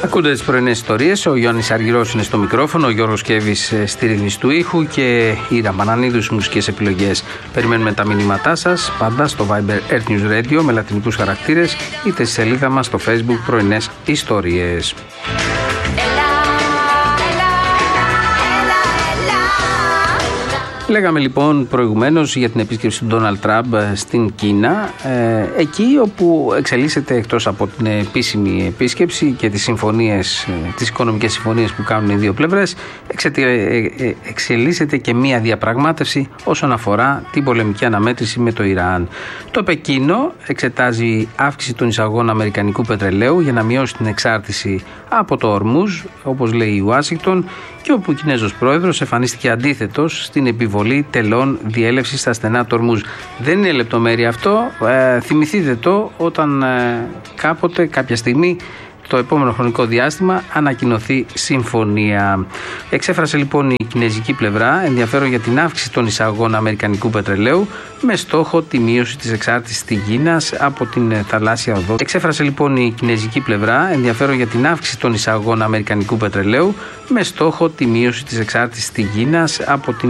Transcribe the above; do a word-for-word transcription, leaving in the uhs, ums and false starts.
Ακούτε τις πρωινές ιστορίες, ο Γιάννης Αργυρός είναι στο μικρόφωνο, ο Γιώργος Κέβης στη ρύθμιση του ήχου και η Ήρα Πανανίδου στις μουσικές επιλογές. Περιμένουμε τα μηνύματά σας πάντα στο Viber Earth News Radio με λατινικούς χαρακτήρες, είτε στη σελίδα μας στο Facebook πρωινές ιστορίες. Λέγαμε λοιπόν προηγουμένως για την επίσκεψη του Ντόναλντ Τραμπ στην Κίνα, ε, εκεί όπου εξελίσσεται, εκτός από την επίσημη επίσκεψη και τις συμφωνίες, τις οικονομικές συμφωνίες που κάνουν οι δύο πλευρές, εξελίσσεται και μία διαπραγμάτευση όσον αφορά την πολεμική αναμέτρηση με το Ιράν. Το Πεκίνο εξετάζει αύξηση των εισαγών αμερικανικού πετρελαίου για να μειώσει την εξάρτηση από το Ορμούζ, όπως λέει η Ουάσιγκτον, και όπου ο Κινέζος πρόεδρος εμφανίστηκε αντίθετος στην επιβολή τελών διέλευσης στα στενά του Ορμούζ. Δεν είναι λεπτομέρεια αυτό, ε, θυμηθείτε το όταν ε, κάποτε, κάποια στιγμή, το επόμενο χρονικό διάστημα ανακοινωθεί συμφωνία. Εξέφρασε λοιπόν η κινέζικη πλευρά ενδιαφέρον για την αύξηση των εισαγών αμερικανικού πετρελαίου με στόχο τη μείωση της εξάρτησης της Κίνας από την θαλάσσια οδό. Εξέφρασε λοιπόν η κινέζικη πλευρά ενδιαφέρον για την αύξηση των εισαγών αμερικανικού πετρελαίου με στόχο τη μείωση της εξάρτησης της Κίνας από την